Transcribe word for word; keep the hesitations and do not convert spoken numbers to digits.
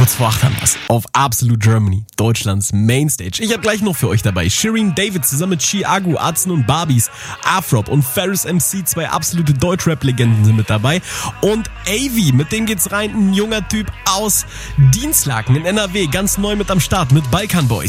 Kurz vor acht haben wir's. Auf Absolute Germany, Deutschlands Mainstage. Ich habe gleich noch für euch dabei Shireen David zusammen mit Chiago, Arzen und Barbies, Afrop und Ferris M C, zwei absolute Deutschrap-Legenden sind mit dabei. Und Avi, mit dem geht's rein, ein junger Typ aus Dienstlaken in N R W, ganz neu mit am Start mit Balkan Boys.